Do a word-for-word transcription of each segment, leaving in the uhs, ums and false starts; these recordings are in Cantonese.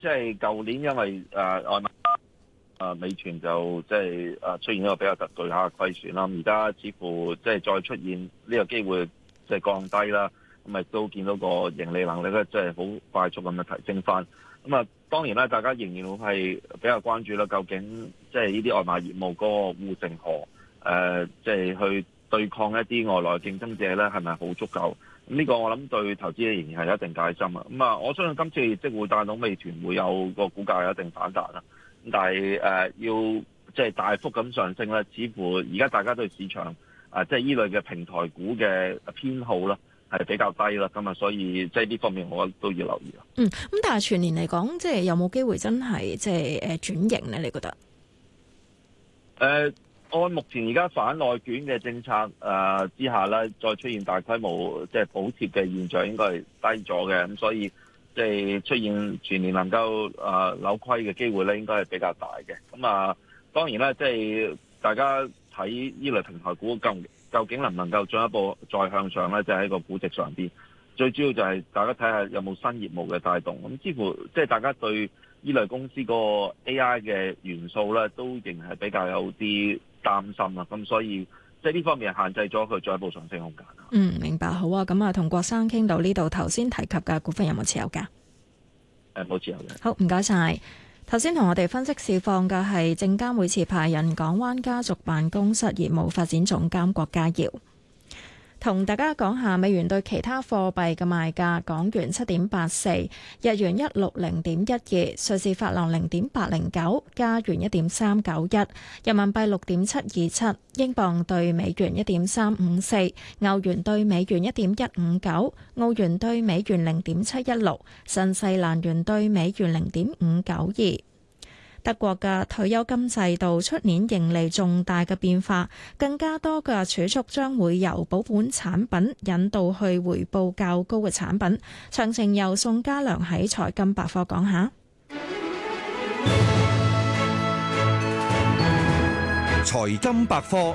即係舊年因為誒外賣誒美團就即係誒出現一個比較特巨下嘅虧損啦，而家似乎即係再出現呢個機會即係降低啦，咁亦都見到個盈利能力咧即係好快速咁樣提升翻。咁啊當然啦，大家仍然會係比較關注啦，究竟即係呢啲外賣業務嗰個護城河誒，即係去對抗一啲外來競爭者咧，係咪好足夠？咁呢個我諗對投資者仍然係一定戒心啊！咁啊，我相信今次業績會帶動美團會有個股價有一定反彈啦。咁但係誒、呃、要即係大幅咁上升咧，似乎而家大家對市場啊即係依類嘅平台股嘅偏好啦係比較低啦。咁啊，所以即係呢方面我都要留意啦。 嗯，咁但係全年嚟講，即係有冇機會真係即係誒轉型咧？你覺得？誒、 呃。按目前而家反內卷嘅政策誒、呃、之下咧，再出現大規模即係補貼嘅現象，應該係低咗嘅。咁所以即係出現全年能夠誒、呃、扭虧嘅機會咧，應該係比較大嘅。咁啊，當然啦，即係大家睇呢類平台股究究竟能唔能夠進一步再向上咧，就喺個估值上邊。最主要就係大家睇下有冇新業務嘅帶動。咁似乎即係大家對呢類公司個 A I 嘅元素咧，都仍係比較有啲擔心啊，咁所以即係呢方面限制咗佢進一步上升空間。 嗯，明白，好啊。咁啊，同郭生傾到呢度，頭先提及嘅股份有冇持有㗎？ 誒，冇持有嘅。 好，唔該晒。頭先同我哋分析市況嘅係證監會持牌人港灣家族辦公室業務發展總監郭家耀。同大家講下美元對其他貨幣嘅賣價：港元七點八四，日元一六零點一二，瑞士法郎零點八零九，加元一點三九一，人民幣六點七二七，英鎊對美元一點三五四，歐元對美元一點一五九，澳元對美元零點七一六，新西蘭元對美元零點五九二。德國嘅退休金制度出年迎嚟重大嘅變化，更加多嘅儲蓄將會由保本產品引導去回報較高嘅產品。詳情由宋家良喺財金百科講下。 財金百科，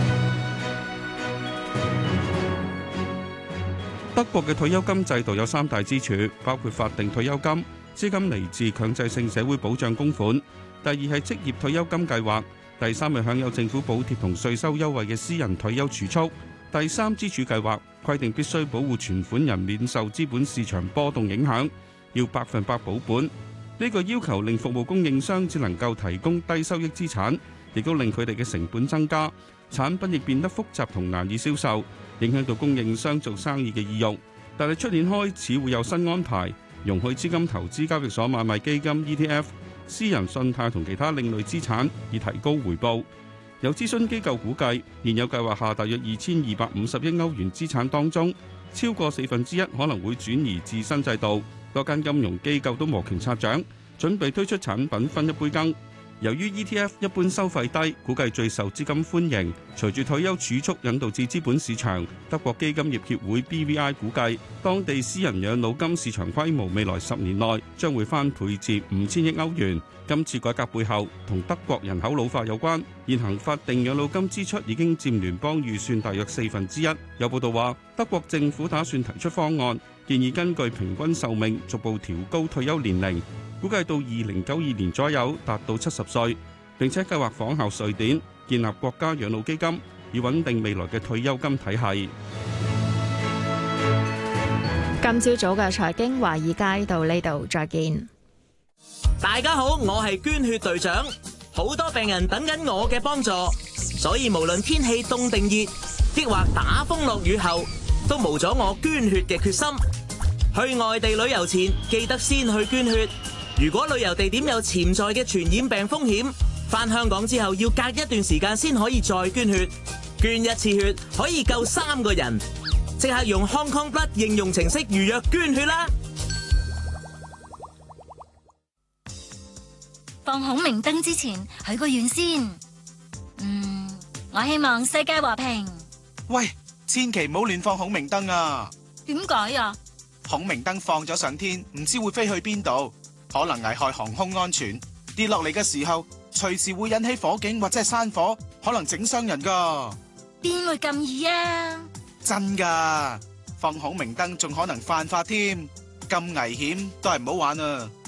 德國嘅退休金制度有三大支柱，包括法定退休金。資金嚟自強制性社會保障供款，第二係職業退休金計劃，第三係享有政府補貼同稅收優惠嘅私人退休儲蓄。第三支柱計劃規定必須保護存款人免受資本市場波動影響，要百分百保本。呢個要求令服務供應商只能夠提供低收益資產，亦都令佢哋嘅成本增加，產品亦變得複雜同難以銷售，影響到供應商做生意嘅意欲。但係出年開始會有新安排，容許資金投資交易所買賣基金 E T F、私人信貸同其他另類資產，以提高回報。有諮詢機構估計，現有計劃下大約二千二百五十億歐元資產當中，超過四分之一可能會轉移至新制度。多間金融機構都摩拳擦掌，準備推出產品分一杯羹。由於 E T F 一般收費低，估計最受資金歡迎。隨住退休儲蓄引導至資本市場，德國基金業協會 B V I 估計，當地私人養老金市場規模未來十年內將會翻倍至五千億歐元。今次改革背後同德國人口老化有關，現行法定養老金支出已經佔聯邦預算大約四分之一。有報道話，德國政府打算提出方案，建議根據平均壽命逐步調高退休年齡。估計到二零九二年左右達到七十歲，並且計劃仿效瑞典建立國家養老基金，以穩定未來嘅退休金體系。 今朝早嘅財經華爾街到呢度再見。 大家好，我係捐血隊長，好多病人等緊我嘅幫助，所以無論天氣凍定熱，抑或打風落雨後，都無阻我捐血嘅決心。去外地旅遊前，記得先去捐血。如果旅遊地點有潛在嘅傳染病風險，返香港之後要隔一段時間先可以再捐血。捐一次血可以救三個人，即刻用 Hong Kong Blood 應用程式預約捐血啦！ 放孔明燈之前許個願先。嗯，我希望世界和平。 喂，千祈唔好亂放孔明燈啊！ 點解啊？ 孔明燈放咗上天，唔知會飛去邊度，可能危害航空安全。跌落嚟嘅時候，隨時會引起火警或者係山火，可能整傷人噶。 邊會咁易啊？ 真噶，放孔明燈仲可能犯法添，咁危險都係唔好玩啊！